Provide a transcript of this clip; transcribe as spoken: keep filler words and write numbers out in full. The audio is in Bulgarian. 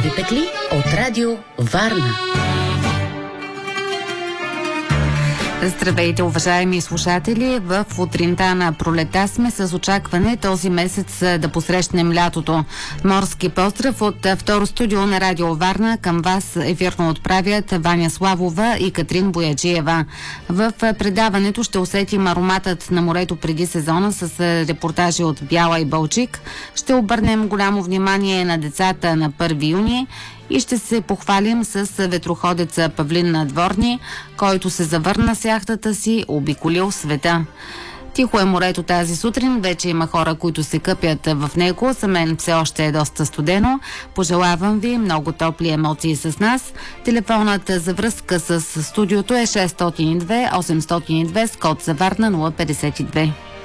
Слави Пекли от Радио Варна. Здравейте, уважаеми слушатели! В утринта на пролета сме с очакване този месец да посрещнем лятото. Морски поздрав от второ студио на Радио Варна. Към вас ефирно отправят Ваня Славова и Катрин Бояджиева. В предаването ще усетим ароматът на морето преди сезона с репортажи от Бяла и Балчик. Ще обърнем голямо внимание на децата на първи юни и ще се похвалим с ветроходеца Павлин Надворни, който се завърна с яхтата си, обиколил света. Тихо е морето тази сутрин, вече има хора, които се къпят в него, за мен все още е доста студено. Пожелавам ви много топли емоции с нас. Телефонът за връзка с студиото е шест зero две осем зero две с код за Варна нула петдесет и две.